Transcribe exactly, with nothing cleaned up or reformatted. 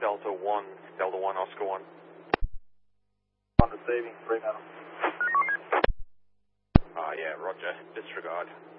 Delta one, Delta one, Oscar one. On receiving, three now. Ah, uh, yeah, roger. Disregard.